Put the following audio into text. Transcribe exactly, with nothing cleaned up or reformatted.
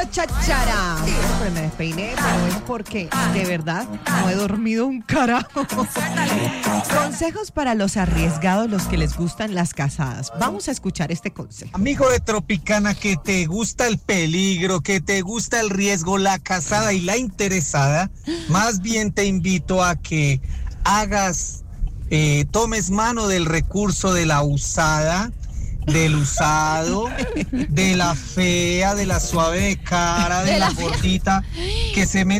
chachara. Pero me despeiné, pero es porque de verdad no he dormido un carajo. Consejos para los arriesgados, los que les gustan las casadas. Vamos a escuchar este consejo. Amigo de Tropicana, que te gusta el peligro, que te gusta el riesgo, la casada y la interesada, más bien te invito a que hagas, eh, tomes mano del recurso de la usada, del usado, de la fea, de la suave de cara, de, de la, la gordita, que se mete